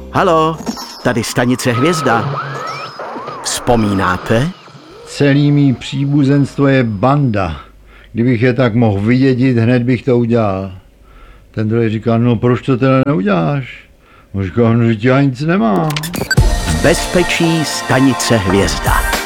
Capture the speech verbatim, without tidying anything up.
Halo, tady stanice Hvězda. Vzpomínáte? Celý mý příbuzenstvo je banda. Kdybych je tak mohl vydědit, hned bych to udělal. Ten druhý říká, no proč to teda neuděláš? On říká, no, že já nic nemám. V bezpečí stanice Hvězda.